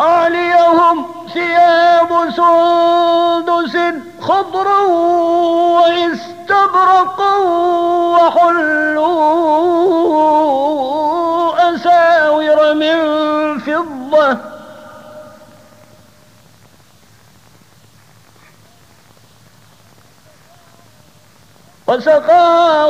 عاليهم ثياب سندس خضر واستبرق وحلوا أساور من فضة وسقاهم